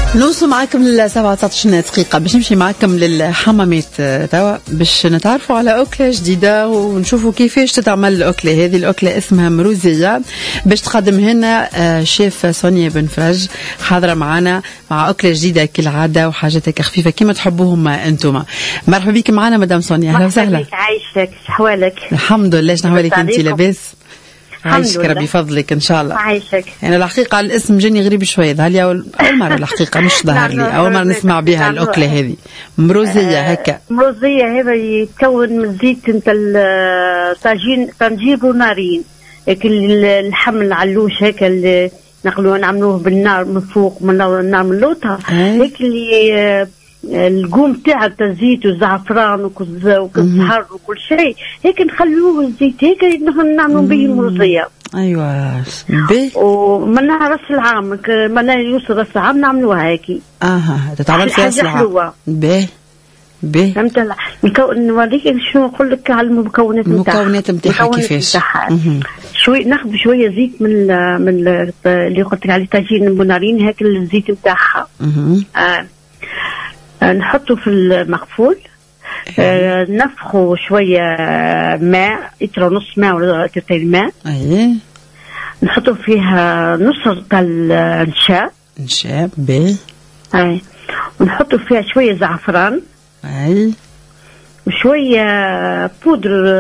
نوصل معكم ل 17 دقيقة باش نمشي معكم للحمامات توا باش نتعرفوا على أكلة جديدة ونشوفوا كيفاش تتعمل الأكلة هذه. الأكلة اسمها مروزية باش تقدمها لنا شيف سونيا بن فرج، حاضرة معنا مع أكلة جديدة كالعادة وحاجاتك خفيفة كما تحبوهم أنتم. مرحبا بك معنا مدام سونيا، أهلا وسهلا. عايشك، شحوالك؟ الحمد لله. شنو أحوالك أنت؟ لاباس؟ عايشك ربي فضلك ان شاء الله. عايشك. يعني الحقيقه الاسم جاني غريب شويه، ظهر لي اول مره الحقيقه، مش ظهر لي اول مره نسمع بها الاكله هذه مروزيه. هكا مروزيه هذا يتكون من زيت انت طنجير ونارين، هيك اللحم العلوش هيك اللي نعملوه بالنار من فوق، من النار من لوطها هيك اللي القوم تاع الزيت والزعفران وكالزهر وكل شيء هيك نخلوه الزيت هيك نعملوا به المروزيه. ايوه به. ومنها راس العام، منها يوصل راس العام نعملوها هيك. تتعمل في راس العام. به فهمت. نوريك شنو نقول لك على المكونات نتاعها كيفاش. شوي ناخذ شويه زيت من اللي قلت لك عليه طاجين البنارين هيك الزيت نتاعها. نحطه في المغفول، نفخه شوية ماء، لتر ونص ماء ولا لترين ماء. نحطه فيها نص تاع النشا به. ونحطه فيها شوية زعفران، وشوية بودر